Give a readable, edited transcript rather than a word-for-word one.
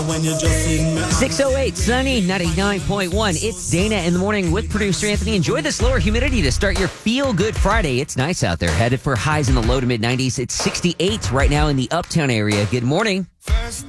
when you just sing me. 608 Sunny 99.1. It's Dana in the morning with producer Anthony. Enjoy this lower humidity to start your Feel Good Friday. It's nice out there. Headed for highs in the low to mid 90s. It's 68 right now in the uptown area. Good morning.